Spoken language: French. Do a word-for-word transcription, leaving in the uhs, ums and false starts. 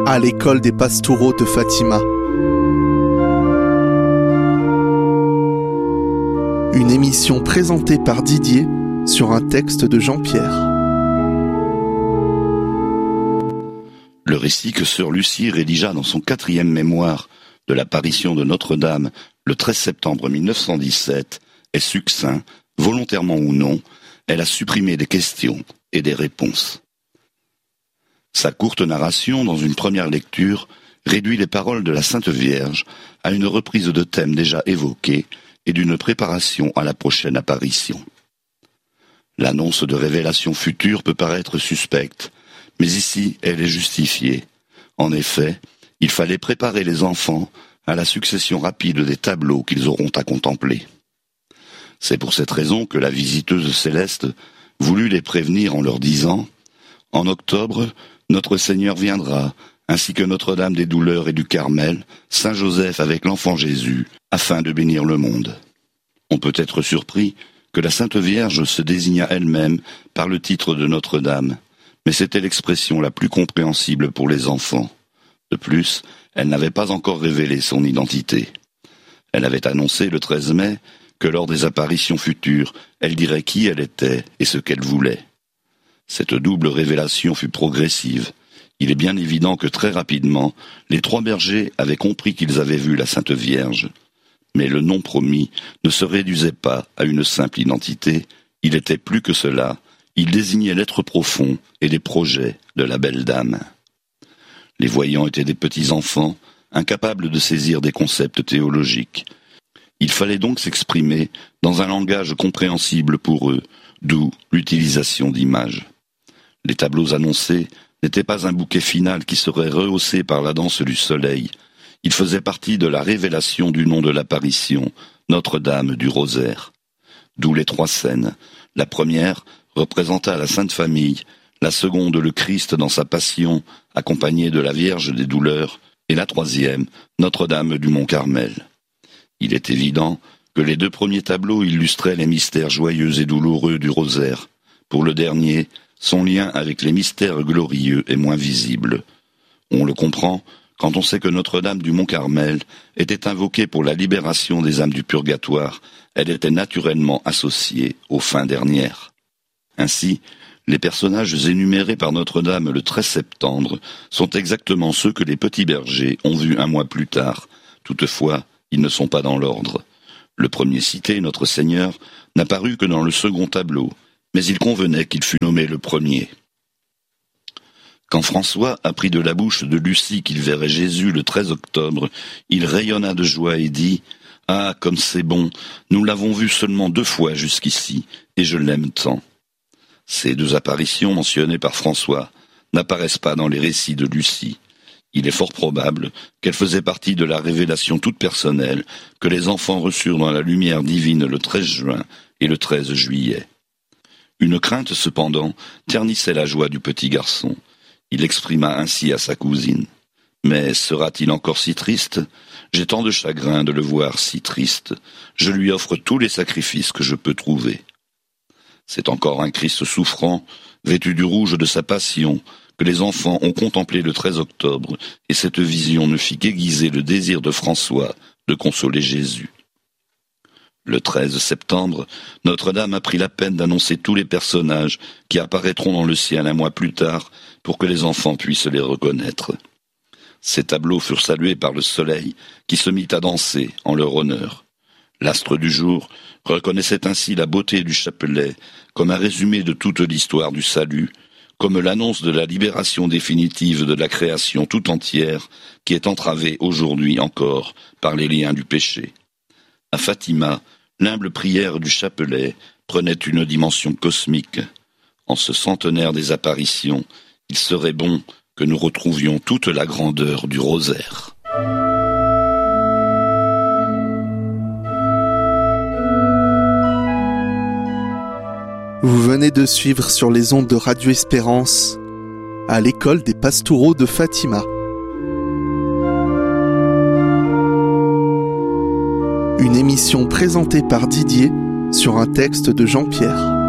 à l'école des Pastoureaux de Fatima. Une émission présentée par Didier sur un texte de Jean-Pierre. Le récit que sœur Lucie rédigea dans son quatrième mémoire de l'apparition de Notre-Dame le treize septembre mille neuf cent dix-sept est succinct, volontairement ou non. Elle a supprimé des questions et des réponses. Sa courte narration, dans une première lecture, réduit les paroles de la Sainte Vierge à une reprise de thèmes déjà évoqués et d'une préparation à la prochaine apparition. L'annonce de révélations futures peut paraître suspecte, mais ici elle est justifiée. En effet, il fallait préparer les enfants à la succession rapide des tableaux qu'ils auront à contempler. C'est pour cette raison que la visiteuse céleste voulut les prévenir en leur disant « En octobre, notre Seigneur viendra, ainsi que Notre-Dame des Douleurs et du Carmel, Saint Joseph avec l'enfant Jésus, afin de bénir le monde. » On peut être surpris que la Sainte Vierge se désignât elle-même par le titre de Notre-Dame, mais c'était l'expression la plus compréhensible pour les enfants. De plus, elle n'avait pas encore révélé son identité. Elle avait annoncé le treize mai que lors des apparitions futures, elle dirait qui elle était et ce qu'elle voulait. Cette double révélation fut progressive. Il est bien évident que très rapidement, les trois bergers avaient compris qu'ils avaient vu la Sainte Vierge. Mais le nom promis ne se réduisait pas à une simple identité, il était plus que cela, il désignait l'être profond et les projets de la belle dame. Les voyants étaient des petits enfants, incapables de saisir des concepts théologiques. Il fallait donc s'exprimer dans un langage compréhensible pour eux, d'où l'utilisation d'images. Les tableaux annoncés n'étaient pas un bouquet final qui serait rehaussé par la danse du soleil. Ils faisaient partie de la révélation du nom de l'apparition, Notre-Dame du Rosaire. D'où les trois scènes. La première représenta la Sainte Famille, la seconde le Christ dans sa passion, accompagné de la Vierge des Douleurs, et la troisième, Notre-Dame du Mont-Carmel. Il est évident que les deux premiers tableaux illustraient les mystères joyeux et douloureux du rosaire. Pour le dernier, son lien avec les mystères glorieux est moins visible. On le comprend quand on sait que Notre-Dame du Mont-Carmel était invoquée pour la libération des âmes du purgatoire. Elle était naturellement associée aux fins dernières. Ainsi, les personnages énumérés par Notre-Dame le treize septembre sont exactement ceux que les petits bergers ont vus un mois plus tard. Toutefois, ils ne sont pas dans l'ordre. Le premier cité, Notre Seigneur, n'apparut que dans le second tableau, mais il convenait qu'il fût nommé le premier. Quand François apprit de la bouche de Lucie qu'il verrait Jésus le treize octobre, il rayonna de joie et dit « Ah, comme c'est bon, nous l'avons vu seulement deux fois jusqu'ici, et je l'aime tant. » Ces deux apparitions mentionnées par François n'apparaissent pas dans les récits de Lucie. Il est fort probable qu'elle faisait partie de la révélation toute personnelle que les enfants reçurent dans la lumière divine le treize juin et le treize juillet. Une crainte, cependant, ternissait la joie du petit garçon. Il exprima ainsi à sa cousine. « Mais sera-t-il encore si triste ? J'ai tant de chagrin de le voir si triste. Je lui offre tous les sacrifices que je peux trouver. » C'est encore un Christ souffrant, vêtu du rouge de sa passion, que les enfants ont contemplé le treize octobre, et cette vision ne fit qu'aiguiser le désir de François de consoler Jésus. Le treize septembre, Notre-Dame a pris la peine d'annoncer tous les personnages qui apparaîtront dans le ciel un mois plus tard pour que les enfants puissent les reconnaître. Ces tableaux furent salués par le soleil qui se mit à danser en leur honneur. L'astre du jour reconnaissait ainsi la beauté du chapelet comme un résumé de toute l'histoire du salut, comme l'annonce de la libération définitive de la création tout entière qui est entravée aujourd'hui encore par les liens du péché. À Fatima, l'humble prière du chapelet prenait une dimension cosmique. En ce centenaire des apparitions, il serait bon que nous retrouvions toute la grandeur du rosaire. Vous venez de suivre sur les ondes de Radio Espérance à l'école des Pastoureaux de Fatima. Une émission présentée par Didier sur un texte de Jean-Pierre.